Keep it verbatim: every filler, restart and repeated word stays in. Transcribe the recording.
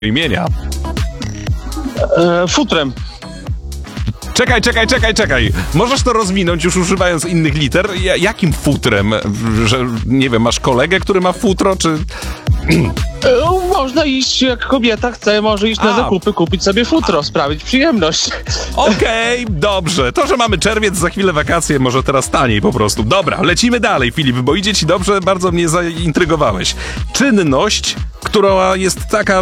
imienia. E, futrem. Czekaj, czekaj, czekaj, czekaj. Możesz to rozwinąć już używając innych liter? Ja, jakim futrem? Że, nie wiem, masz kolegę, który ma futro, czy... E, można iść, jak kobieta chce, może iść na A. zakupy, kupić sobie futro, sprawić przyjemność. Okej, okay, dobrze. To, że mamy czerwiec, za chwilę wakacje, może teraz taniej po prostu. Dobra, lecimy dalej, Filip, bo idzie ci dobrze, bardzo mnie zaintrygowałeś. Czynność, która jest taka